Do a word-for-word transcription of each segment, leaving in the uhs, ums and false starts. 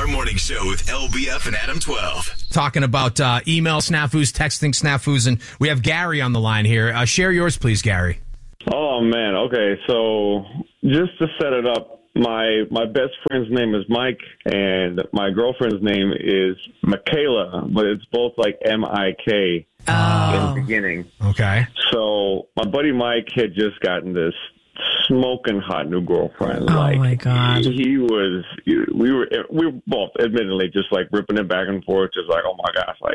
R Morning Show with L B F and Adam twelve. Talking about uh, email snafus, texting snafus, and we have Gary on the line here. Uh, share yours, please, Gary. Oh, man. Okay, so just to set it up, my my best friend's name is Mike, and my girlfriend's name is Michaela, but it's both like M I K Oh. in the beginning. Okay. So my buddy Mike had just gotten this smoking hot new girlfriend. Oh, like, my God. He, he was, we were, we were both admittedly just like ripping it back and forth, just like, oh my gosh, like,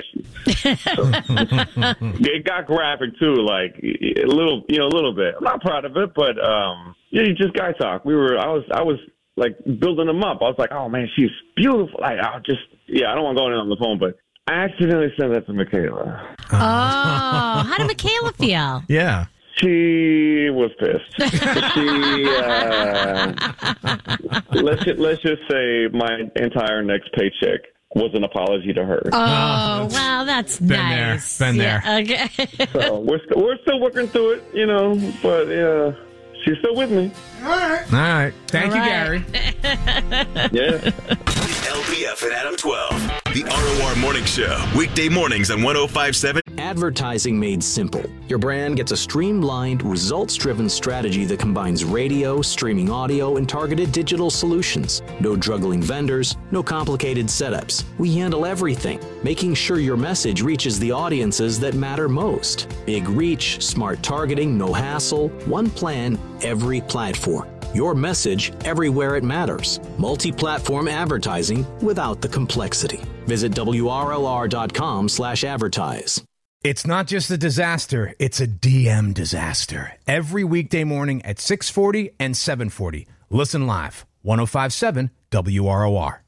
so, it got graphic too, like a little, you know, a little bit. I'm not proud of it, but, um, yeah, just guy talk. We were, I was, I was like building them up. I was like, oh man, she's beautiful. Like, I just, yeah, I don't want to go in on the phone, but I accidentally sent that to Michaela. Oh, how did Michaela feel? Yeah. She was pissed. she, uh, let's just, let's just say my entire next paycheck was an apology to her. Oh, wow, that's Been nice. there. Been yeah, there. Okay. So we're st- we're still working through it, you know, but yeah, she's still with me. All right. Thank All you, right. Gary. Yeah. L B F and Adam twelve. The R O R Morning Show. Weekday mornings on one oh five point seven. Advertising made simple. Your brand gets a streamlined, results-driven strategy that combines radio, streaming audio, and targeted digital solutions. No juggling vendors, no complicated setups. We handle everything, making sure your message reaches the audiences that matter most. Big reach, smart targeting, no hassle, one plan, every platform. Your message everywhere it matters. Multi-platform advertising without the complexity. Visit W R L R dot com slash advertise. It's not just a disaster, it's a D M disaster. Every weekday morning at six forty and seven forty. Listen live, one oh five point seven W R O R.